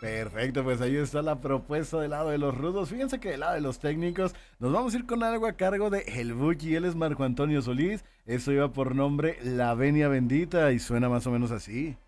Perfecto, pues ahí está la propuesta del lado de los rudos. Fíjense que del lado de los técnicos nos vamos a ir con algo a cargo de El Buki. Él es Marco Antonio Solís. Eso iba por nombre La Venia Bendita y suena más o menos así.